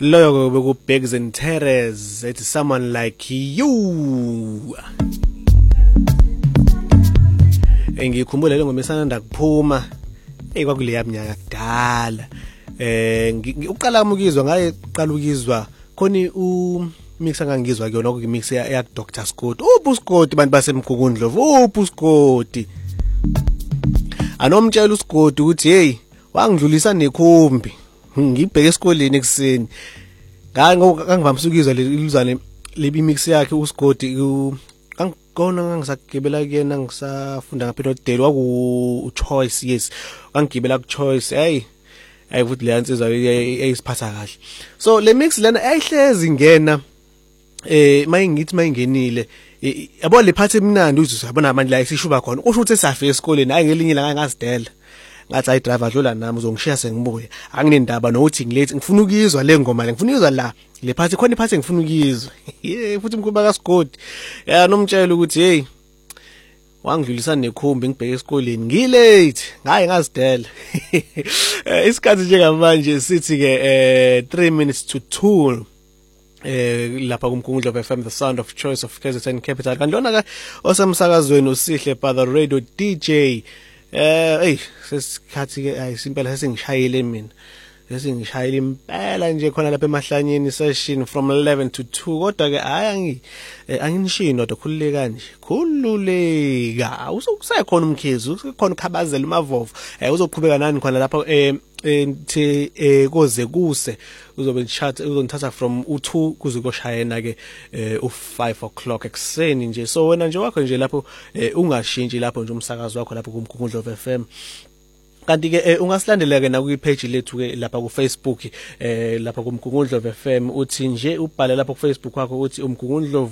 loyo beku Bags and Terrors, it's someone like you. Ngikhumbula le ngoma esanda kuphuma kwakule yaminyaka kudala. Uqala umukizwa ngaye uqala ukizwa khoni mix angangizwa kuyona lokho mix ya Dr Scott. Scott bantu basemgugundlovu. Scott. Anomtshela uScott ukuthi hey wangidlulisa nekhumbi. Ngibheke esikoleni ekseni. Ngangivamisa ukizwa lelizwane lebi mix yakhe uScott ngangona ngangisagibela kuyena ngisafunda ngaphedodeli waku Choice yes. Ngangigibela ku Choice hey futhi le yansizwa eyisiphatha kahle. So le mix lana ayihlezi ngena mayingenile yabo le phathi emnandi uthi uyabona amandla la isishuba khona usho ukuthi esafe esikoleni hayi ngelinye la ngazidela ngathi ayi driver dlula nami uzongishiya sengibuye anginendaba nokuthi ngilate ngifuna ukizwa le ngoma le ngifuna ukizwa la le phathi khona iphathi ngifuna ukizwa futhi umkhumba kaScott nomtshela ukuthi hey wangidlulisa nekhumbi ngibheke esikoleni ngilate ngaye ngazidela isikhathi njengamanje sithi ke 3 minutes to 2 lapha kumkhungudlo FM the sound of choice of KZN Capital kanjona ka osemsakazweni usihle Father Radio DJ sesikhathi ke ayisimpela sesingishayile mina sesingishayile impela nje khona lapha emahlanyeni session from 11 to 2 kodwa ke hayi anginishini kodwa khululeka nje khululeka usekhona umkhizi usekhona ukhabazela umavovo uzoqhubeka nani khona lapha koze kuse uzobe uzongithatha from u2 kuze koshayena ke u5 o'clock ekseni nje so wena nje wakho nje lapho ungashintshi lapho nje umsakazo wakho lapho kumkhungudlo FM kanti ke ungasilandela ke na ku page lethu ke lapha ku Facebook lapha kumkhungudlo FM uthi nje ubhale lapha ku Facebook wakho uthi umkhungudlo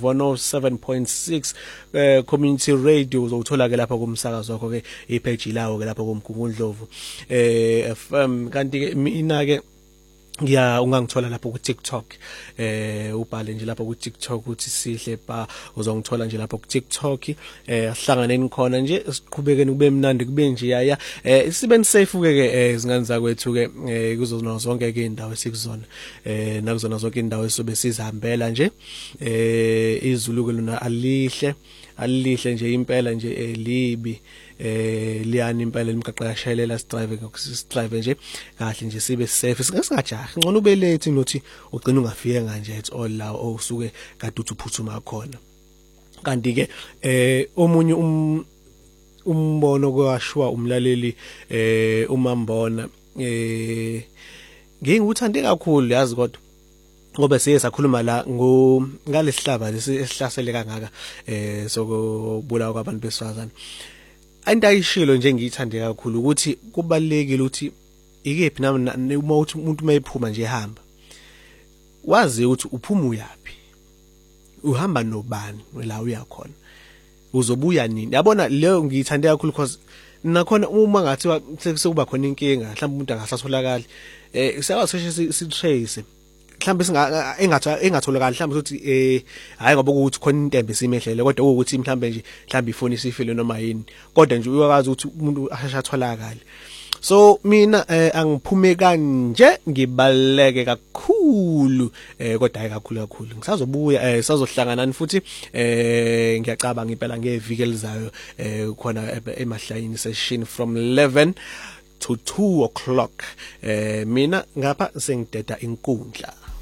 107.6 community radio uzothola ke lapha kumsakazo wakho ke ipage lawo ke lapha kumkhungudlo FM kanti ke mina ke ungangithola lapho ku TikTok ubhale nje lapho ku TikTok uthi sihle ba uzongithola nje lapho ku TikTok sihlanganeni khona nje siqhubekeni kube mnandi kube nje yaya sibe safe ke izingane zakwethu ke kuzona zonke ke indawo esikuzona nakuzona zonke indawo esobe sizihambela nje izulu ke lona alihle nje impela nje libi liyani impela limqaqashelela sidrive nje kahle nje sibe safe singajahi ngcono ube late nothi ugcina ungafike kanje at all la osuke kade uthi uphuthuma khona kanti ke omunye umbono kwashwa umlaleli umambona ngikuthande kakhulu yazi kodwa ngoba siyakhuluma la ngalesihlaba lesihlasele kangaka sokubulawa kwabantu besifazane into ayishilo nje ngiyithande kakhulu ukuthi kubalekile ukuthi ikephi nami uma uthi umuntu mayiphuma nje ehamba wazi ukuthi uphuma uyapi uhamba nobani la uyakhona uzobuya nini yabona leyo ngiyithande kakhulu because nakhona uma ngathi sekuba khona inkinga mhlawumbe umuntu angasatholakala siyawaseshe sitrace mhlambe engatholakala mhlambe ukuthi hayi ngoba ukuthi khona intembe simehlele kodwa ukuthi mhlambe nje mhlambe ifoni isifile noma yini kodwa nje uyakwazi ukuthi umuntu ashasha atholakala so mina angiphume kanje ngibaleke kakhulu kodwa hayi kakhulu ngisazobuya sazohlanganani futhi ngiyacabanga impela ngeviki elizayo khona emahlayini session from 11 to 2 o'clock mina ngapha sengideda inkundla.